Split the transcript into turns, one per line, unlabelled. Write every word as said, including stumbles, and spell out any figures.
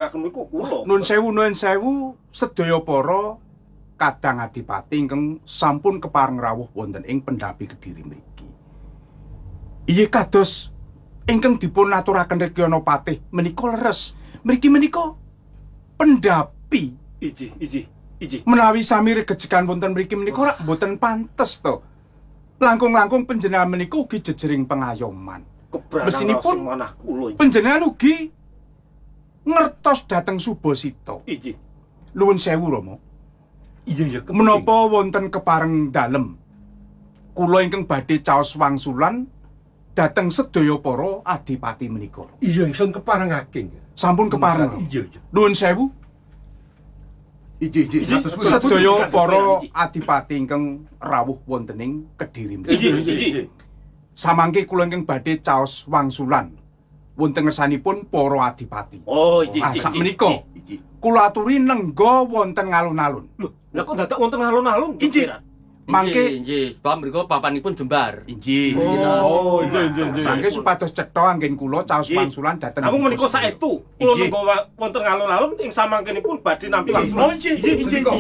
ngaturaken niku kula.
Nun sewu nun sewu sedaya para kadang adipati ingkang sampun kepareng rawuh wonten ing Pendhapi Kediri mriki. Iye kados ingkang dipun aturaken Regana Patih menika leres. Mriki menika Pendhapi
Iji, iji, iji.
menawi sami regejegan wonten mriki menika rak mboten pantes to. Langkung-langkung panjenengan menika ugi jejering pengayoman. Mesinipun
manah kula.
panjenengan ugi ngertos dhateng Subasita.
Iji.
Nuwun sewu Rama.
Iya ya,
menapa wonten kepareng dalem kula ingkang badhe caos wangsulan dhateng sedaya para adipati menika.
Iya ingsun keparengake.
Sampun kepareng.
Iya iya.
Nuwun sewu.
Iji iji
Sedaya para adipati ingkang rawuh wonten ing Kediri mriki.
Iji, iji.
Samangke kula ingkang badhe caos wangsulan wonten ngersanipun para adipati.
Oh, iji,
Ah,
iji.
sakmenika kula aturi nengga wonten ngalun-alun.
Lho, lah kok dadak wonten alun-alun?
Injih. Mangke
injih, sebab mriku papanipun jembar.
injih.
Oh, injih injih injih.
Sangke supados cetha anggen kula caos
Injih.
wangsulan dhateng.
Namung menika saestu kula
Injih.
nengga wonten alun-alun ing samangkenipun badhe nampi wangsul.
Oh, injih, injih, injih.